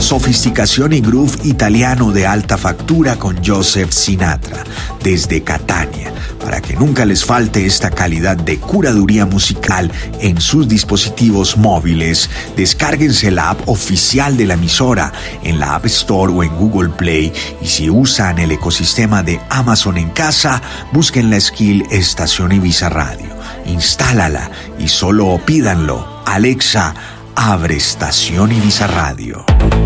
sofisticación y groove italiano de alta factura con Joseph Sinatra, desde Catania, para que nunca les falte esta calidad de curaduría musical en sus dispositivos móviles. Descárguense la app oficial de la emisora en la App Store o en Google Play, y si usan el ecosistema de Amazon en casa, busquen la skill Estación Ibiza Radio. Instálala y solo pídanlo: Alexa, abre Estación Ibiza Radio.